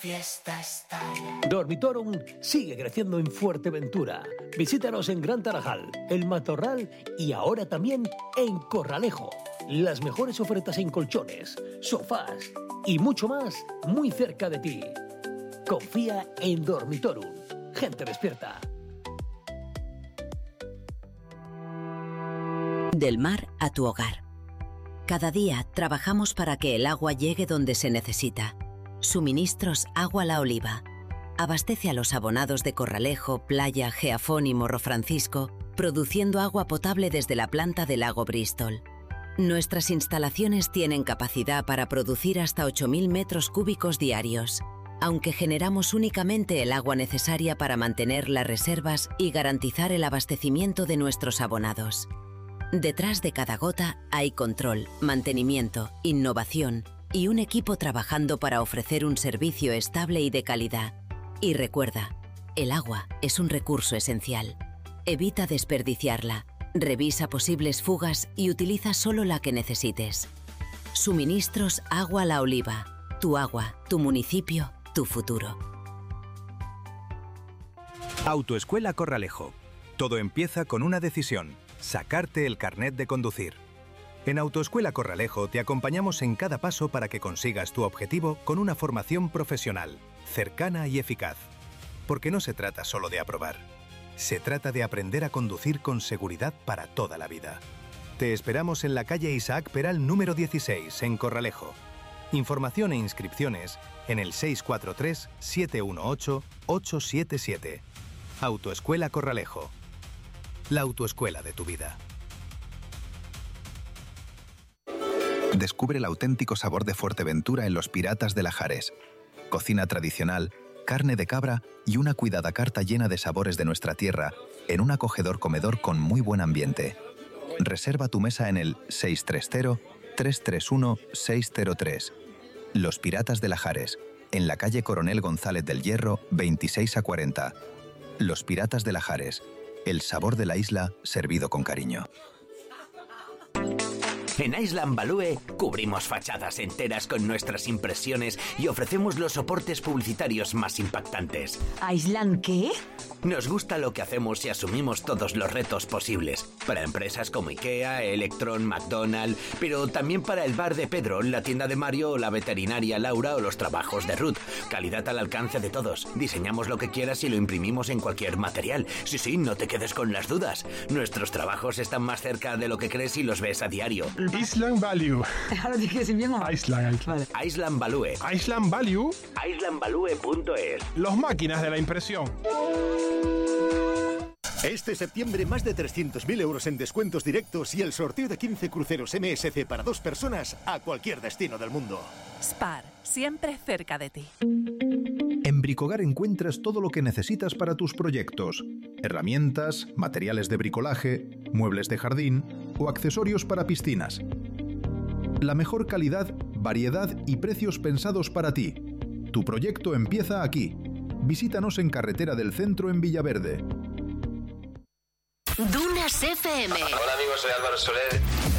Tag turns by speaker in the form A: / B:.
A: fiesta style.
B: Dormitorum sigue creciendo en Fuerteventura. Visítanos en Gran Tarajal, El Matorral y ahora también en Corralejo. Las mejores ofertas en colchones, sofás y mucho más muy cerca de ti. Confía en Dormitorum. Gente despierta.
C: Del mar a tu hogar. Cada día trabajamos para que el agua llegue donde se necesita. Suministros Agua La Oliva. Abastece a los abonados de Corralejo, Playa, Geafón y Morro Francisco, produciendo agua potable desde la planta del lago Bristol. Nuestras instalaciones tienen capacidad para producir hasta 8.000 metros cúbicos diarios, aunque generamos únicamente el agua necesaria para mantener las reservas y garantizar el abastecimiento de nuestros abonados. Detrás de cada gota hay control, mantenimiento, innovación y un equipo trabajando para ofrecer un servicio estable y de calidad. Y recuerda, el agua es un recurso esencial. Evita desperdiciarla, revisa posibles fugas y utiliza solo la que necesites. Suministros Agua La Oliva. Tu agua, tu municipio, tu futuro.
D: Autoescuela Corralejo. Todo empieza con una decisión: sacarte el carnet de conducir. En Autoescuela Corralejo te acompañamos en cada paso para que consigas tu objetivo con una formación profesional, cercana y eficaz. Porque no se trata solo de aprobar. Se trata de aprender a conducir con seguridad para toda la vida. Te esperamos en la calle Isaac Peral número 16, en Corralejo. Información e inscripciones en el 643-718-877. Autoescuela Corralejo. La autoescuela de tu vida.
E: Descubre el auténtico sabor de Fuerteventura en Los Piratas de Lajares. Cocina tradicional, carne de cabra y una cuidada carta llena de sabores de nuestra tierra en un acogedor comedor con muy buen ambiente. Reserva tu mesa en el 630-331-603. Los Piratas de Lajares, en la calle Coronel González del Hierro, 26 a 40. Los Piratas de Lajares, el sabor de la isla servido con cariño.
F: En Island Value cubrimos fachadas enteras con nuestras impresiones y ofrecemos los soportes publicitarios más impactantes.
G: ¿Island qué?
F: Nos gusta lo que hacemos y asumimos todos los retos posibles. Para empresas como IKEA, Electron, McDonald's, pero también para el bar de Pedro, la tienda de Mario, la veterinaria Laura o los trabajos de Ruth. Calidad al alcance de todos. Diseñamos lo que quieras y lo imprimimos en cualquier material. Sí, no te quedes con las dudas. Nuestros trabajos están más cerca de lo que crees y los ves a diario.
H: Island Value.
G: Ahora tienes que decir bien o
H: Island.
G: Vale.
F: Island Value.
H: Island Value.
F: islandvalue.es.
H: Los máquinas de la impresión.
I: Este septiembre más de 300.000 euros en descuentos directos y el sorteo de 15 cruceros MSC para 2 personas a cualquier destino del mundo.
J: Spar, siempre cerca de ti.
K: En Bricogar encuentras todo lo que necesitas para tus proyectos: herramientas, materiales de bricolaje, muebles de jardín o accesorios para piscinas. La mejor calidad, variedad y precios pensados para ti. Tu proyecto empieza aquí. Visítanos en Carretera del Centro en Villaverde.
L: Dunas FM.
M: Hola amigos, soy Álvaro Soler.